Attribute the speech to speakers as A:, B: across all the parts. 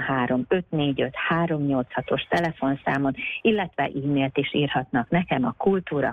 A: 063 545 386-os telefonszámon, illetve e-mailt is írhatnak nekem a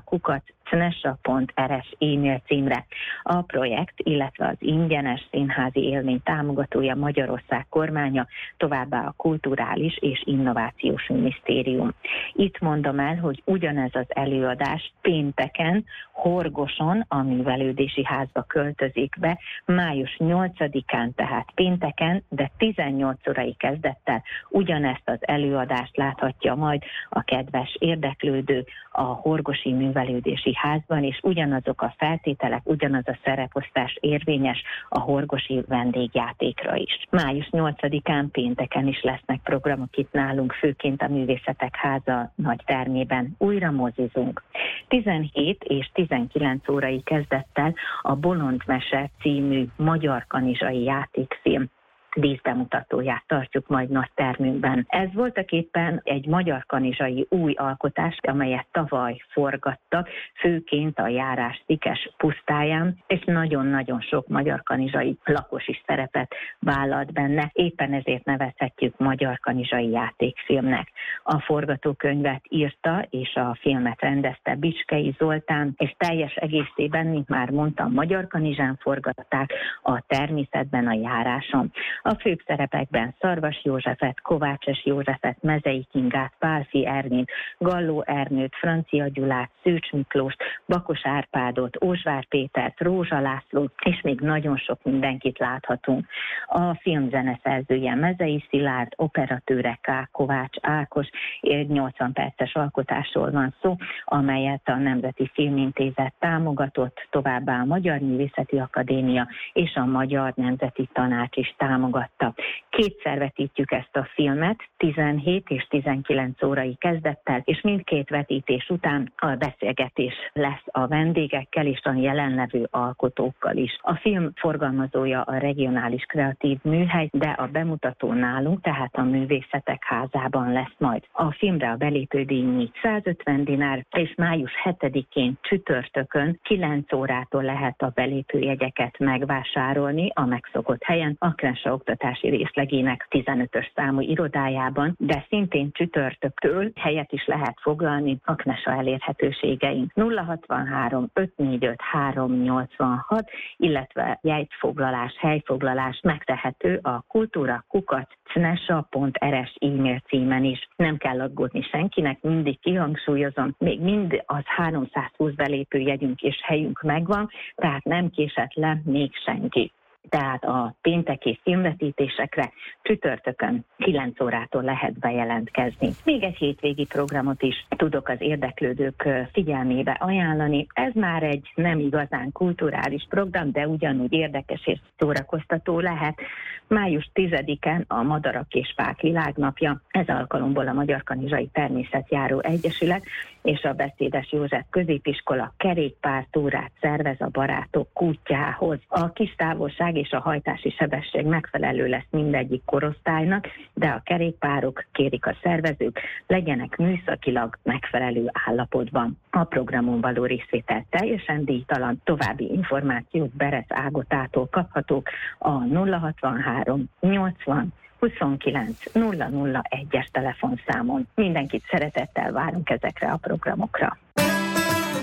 A: kultúra@cnesa.rs e-mail címre. A projekt, illetve az ingyenes színházi élmény támogatója Magyarország kormánya, továbbá a Kulturális és Innovációs Minisztérium. Itt mondom el, hogy ugyanez az előadás pénteken Horgoson a művelődési házba költözik be, május 8-án, tehát pénteken, de 18 órai kezdettel ugyanezt az előadást láthatja majd a kedves érdeklődő a Horgosi Művelődési Házban, és ugyanazok a feltételek, ugyanaz a szereposztás érvényes a horgosi vendégjátékra is. Május 8-án pénteken is lesznek programok itt nálunk, főként a Művészetek Háza nagy termében. Újra mozizunk. 17 és 19 órai kezdettel a Bolondmese című magyar kanizsai játékfilm díszbemutatóját tartjuk majd nagy termünkben. Ez voltaképpen egy magyar kanizsai új alkotás, amelyet tavaly forgattak, főként a járás Szikes pusztáján, és nagyon-nagyon sok magyar kanizsai lakos is szerepet vállalt benne. Éppen ezért nevezhetjük magyar kanizsai játékfilmnek. A forgatókönyvet írta és a filmet rendezte Bicskei Zoltán, és teljes egészében, mint már mondtam, magyar kanizsán forgatták a természetben, a járáson. A főbb szerepekben Szarvas Józsefet, Kovácses Józsefet, Mezei Kingát, Pálffy Ernét, Galló Ernőt, Francia Gyulát, Szűcs Miklóst, Bakos Árpádot, Ózsvár Pétert, Rózsa Lászlót, és még nagyon sok mindenkit láthatunk. A film zeneszerzője Mezei Szilárd, operatőre K. Kovács Ákos, 80 perces alkotásról van szó, amelyet a Nemzeti Filmintézet támogatott, továbbá a Magyar Művészeti Akadémia és a Magyar Nemzeti Tanács is támogatta. Kétszer vetítjük ezt a filmet, 17 és 19 órai kezdettel, és mindkét vetítés után a beszélgetés lesz a vendégekkel és a jelenlevő alkotókkal is. A film forgalmazója a Regionális Kreatív Műhely, de a bemutató nálunk, tehát a Művészetek Házában lesz majd. A filmre a belépődíj 150 dinár, és május 7-én csütörtökön 9 órától lehet a belépőjegyeket megvásárolni a megszokott helyen, a Knesa oktatási részlegének 15-ös számú irodájában, de szintén csütörtöktől helyet is lehet foglalni a Knesa elérhetőségein. 063 545 386, illetve jegyfoglalás, helyfoglalás megtehető a kultúra@cnesa.rs e-mail címen is. Nem kell aggódni senkinek, mindig kihangsúlyozom, még mind az 320 belépőjegyünk és helyünk megvan, tehát nem késett le még senki. Tehát a pénteki filmvetítésekre csütörtökön 9 órától lehet bejelentkezni. Még egy hétvégi programot is tudok az érdeklődők figyelmébe ajánlani. Ez már egy nem igazán kulturális program, de ugyanúgy érdekes és szórakoztató lehet. Május 10-en a Madarak és Fák Világnapja. Ez alkalomból a Magyar Kanizsai Természetjáró Egyesület és a Beszédes József Középiskola kerékpártúrát szervez a barátok kútjához. A kis távolság és a hajtási sebesség megfelelő lesz mindegyik korosztálynak, de a kerékpárok, kérik a szervezők, legyenek műszakilag megfelelő állapotban. A programon való részvétel teljesen díjtalan, további információk Berez Ágotától kaphatók a 063 80 29 001-es telefonszámon. Mindenkit szeretettel várunk ezekre a programokra.